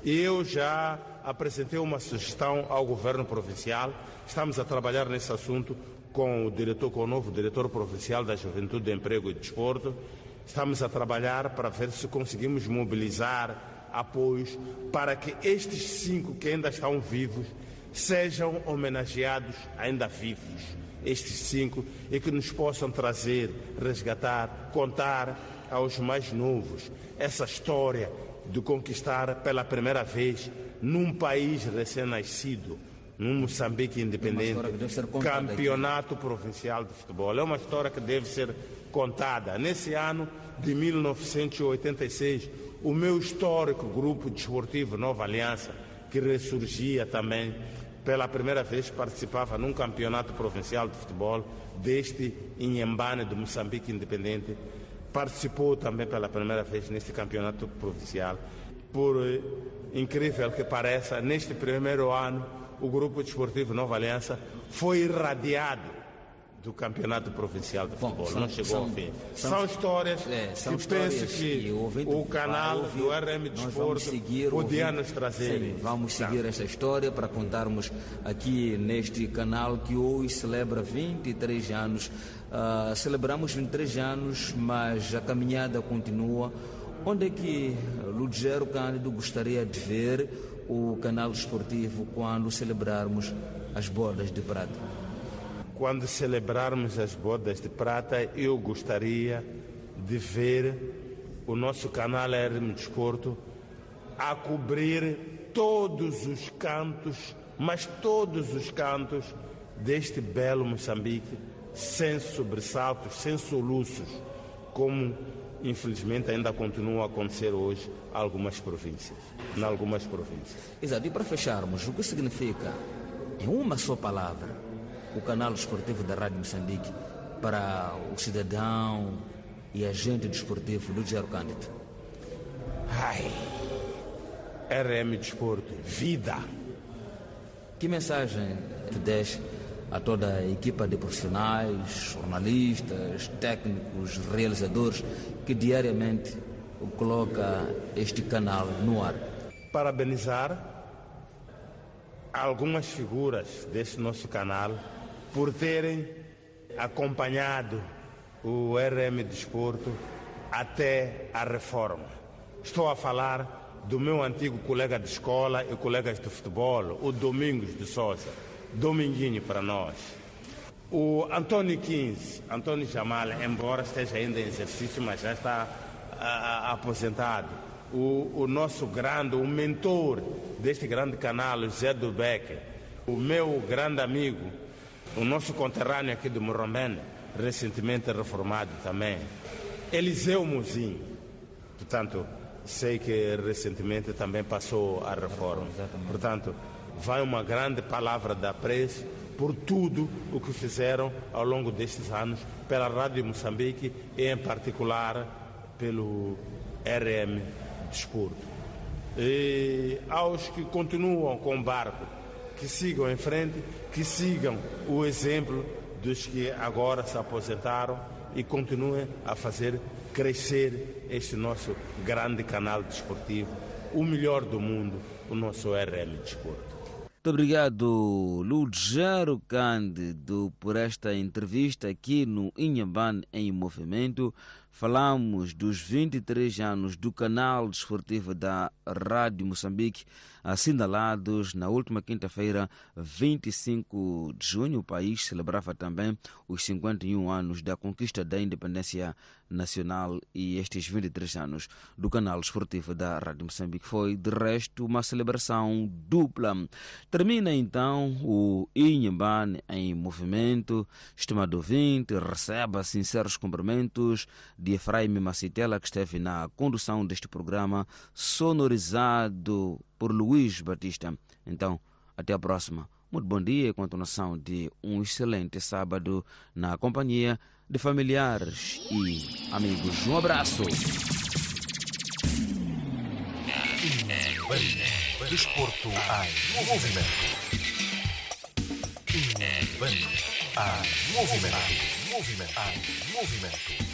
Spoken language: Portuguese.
Eu já apresentei uma sugestão ao governo provincial. Estamos a trabalhar nesse assunto com o novo diretor provincial da Juventude, Emprego e Desporto. Estamos a trabalhar para ver se conseguimos mobilizar apoios para que estes 5 que ainda estão vivos sejam homenageados ainda vivos. Estes 5 e que nos possam trazer, resgatar, contar aos mais novos essa história de conquistar pela primeira vez num país recém-nascido, num Moçambique independente, campeonato provincial de futebol. É uma história que deve ser contada. Nesse ano de 1986, o meu histórico grupo desportivo Nova Aliança, que ressurgia também, pela primeira vez participava num campeonato provincial de futebol deste Inhambane de Moçambique independente, participou também pela primeira vez neste campeonato provincial. Por incrível que pareça, neste primeiro ano, o Grupo Desportivo Nova Aliança foi irradiado do Campeonato Provincial de Futebol. Não chegou ao fim. São histórias que penso que o canal do RM Desporto podia nos trazer. Sim, vamos seguir esta história para contarmos aqui neste canal que hoje celebra 23 anos. Celebramos 23 anos, mas a caminhada continua. Onde é que Ludgero Cândido gostaria de ver o canal desportivo quando celebrarmos as bodas de prata? Quando celebrarmos as bodas de prata, eu gostaria de ver o nosso canal RM Desporto a cobrir todos os cantos, mas todos os cantos deste belo Moçambique, sem sobressaltos, sem soluços, como infelizmente ainda continua a acontecer hoje em algumas províncias. Exato, e para fecharmos, o que significa, em uma só palavra, o canal desportivo da Rádio Moçambique para o cidadão e agente desportivo Ludgero Cândido? RM Desporto, vida. Que mensagem tu deixa a toda a equipa de profissionais, jornalistas, técnicos, realizadores que diariamente coloca este canal no ar? Parabenizar algumas figuras deste nosso canal por terem acompanhado o RM Desporto até a reforma. Estou a falar do meu antigo colega de escola e colegas de futebol, o Domingos de Sousa, Dominguinho para nós. O Antônio Jamal, embora esteja ainda em exercício, mas já está aposentado. O nosso o mentor deste grande canal, José do Becker. O meu grande amigo, o nosso conterrâneo aqui de Morrombene, recentemente reformado também, Eliseu Mozinho. Portanto, sei que recentemente também passou a reforma. Portanto, vai uma grande palavra de apreço por tudo o que fizeram ao longo destes anos pela Rádio Moçambique e, em particular, pelo RM Desporto. E aos que continuam com o barco, que sigam em frente, que sigam o exemplo dos que agora se aposentaram e continuem a fazer crescer este nosso grande canal desportivo, o melhor do mundo, o nosso RM Desporto. Muito obrigado, Ludgero Cândido, por esta entrevista aqui no Inhambane em Movimento. Falamos dos 23 anos do canal desportivo da Rádio Moçambique, assinalados na última quinta-feira, 25 de junho. O país celebrava também os 51 anos da conquista da independência nacional e estes 23 anos do canal desportivo da Rádio Moçambique foi, de resto, uma celebração dupla. Termina então o Inhambane em Movimento. Estimado ouvinte, receba sinceros cumprimentos de Efraim Macitela, que esteve na condução deste programa, sonorizado por Luís Batista. Então, até a próxima. Muito bom dia e continuação de um excelente sábado na companhia de familiares e amigos. Um abraço. Desporto em movimento. Movimento. Movimento.